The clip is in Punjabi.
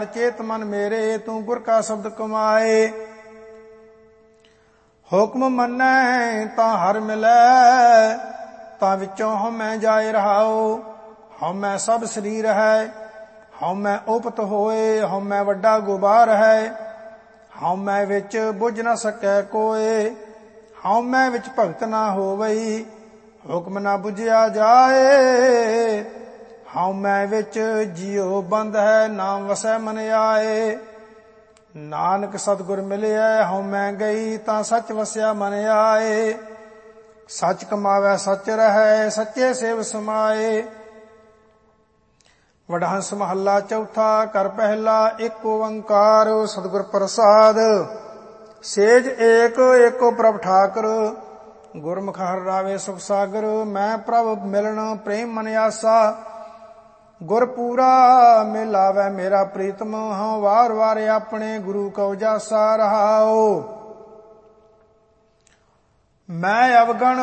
ਚੇਤ ਮਨ ਮੇਰੇ ਤੂੰ ਗੁਰ ਕਾ ਸ਼ਬਦ ਕਮਾਏ। ਹੁਕਮ ਮੰਨੈ ਤਾਂ ਹਰ ਮਿਲੈ ਤਾਂ ਵਿੱਚੋਂ ਹਉਮੈ ਜਾਏ ਰਹਾਓ। ਹਉਮੈ ਸਭ ਸਰੀਰ ਹੈ ਹਉਮੈ ਉਪਤ ਹੋਏ ਹਉਮੈ ਵੱਡਾ ਗੁਬਾਰ ਹੈ। ਹਉਮੈ ਵਿੱਚ ਬੁੱਝ ਨਾ ਸਕੈ ਕੋਏ ਹਉਮੈ ਵਿੱਚ ਭਗਤ ਨਾ ਹੋਵਈ। ਹੁਕਮ ਨਾ ਬੁਝਿਆ ਜਾਏ ਹਉਮੈ ਵਿੱਚ ਜਿਉ ਬੰਦ ਹੈ ਨਾਮ ਵਸੈ ਮਨ ਆਏ। ਨਾਨਕ ਸਤਿਗੁਰ ਮਿਲਿਆ ਹਉਮੈ ਗਈ ਤਾਂ ਸੱਚ ਵਸਿਆ ਮਨ ਆਏ। ਸੱਚ ਕਮਾਵੈ ਸੱਚ ਰਹੈ ਸੱਚੇ ਸੇਵ ਸਮਾਏ। ਵਡਹੰਸ ਮਹੱਲਾ ਚੌਥਾ ਘਰ ਪਹਿਲਾ ਏਕ ਓੰਕਾਰ ਸਤਿਗੁਰ ਪ੍ਰਸਾਦ। ਸੇਜ ਏਕ ਏਕੋ ਪ੍ਰਭ ਠਾਕੁਰ ਗੁਰਮੁਖ ਹਰਿ ਰਾਵੇ ਸੁਖ ਸਾਗਰ। ਮੈਂ ਪ੍ਰਭ ਮਿਲਣ ਪ੍ਰੇਮ ਮਨ ਆਸਾ ਗੁਰ ਪੂਰਾ ਮਿਲਾਵੈ ਮੇਰਾ ਪ੍ਰੀਤਮ। ਹਉ ਵਾਰ ਵਾਰ ਆਪਣੇ ਗੁਰੂ ਕਉ ਜਾਸਾ ਰਹਾਓ। ਮੈਂ ਅਵਗਣ